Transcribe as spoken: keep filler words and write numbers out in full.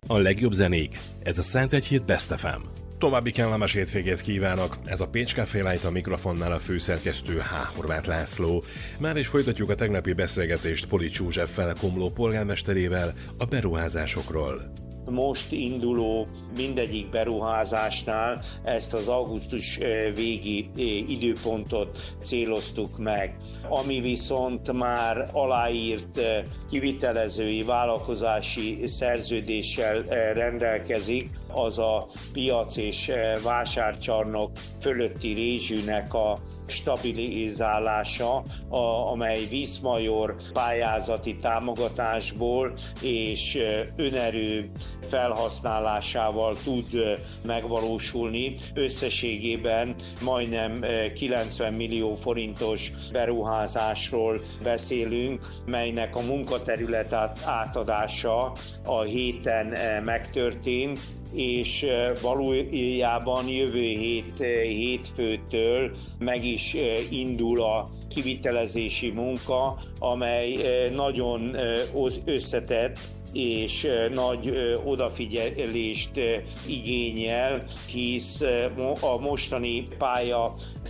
A legjobb zenék. Ez a Szentegyhíd Best ef em. További kellemes hétvégét kívánok! Ez a Pécs Café Light, a mikrofonnál a főszerkesztő H. Horváth László. Már is folytatjuk a tegnapi beszélgetést Polics Józseffel, Komló polgármesterével a beruházásokról. Most induló mindegyik beruházásnál ezt az augusztus végi időpontot céloztuk meg. Ami viszont már aláírt kivitelezői vállalkozási szerződéssel rendelkezik, az a piac és vásárcsarnok fölötti rézsűnek a stabilizálása, a, amely Viszmajor pályázati támogatásból és önerő felhasználásával tud megvalósulni. Összességében majdnem kilencven millió forintos beruházásról beszélünk, melynek a munkaterület átadása a héten megtörtént, és valójában jövő hét hétfőtől meg is indul a kivitelezési munka, amely nagyon összetett és nagy odafigyelést igényel, hisz a mostani pálya